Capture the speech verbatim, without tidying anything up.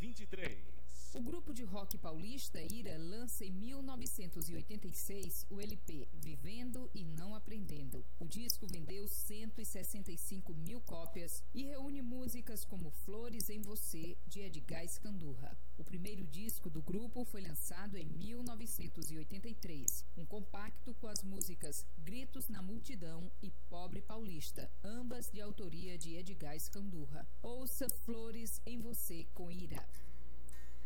vinte e três. O grupo de rock paulista Ira lança em mil novecentos e oitenta e seis o L P Vivendo e Não Aprendendo. O disco vendeu cento e sessenta e cinco mil cópias e reúne músicas como Flores em Você, de Edgar Escandurra. O primeiro disco do grupo foi lançado em mil novecentos e oitenta e três, um compacto com as músicas Gritos na Multidão e Pobre Paulista, ambas de autoria de Edgar Escandurra. Ouça Flores em Você com Ira.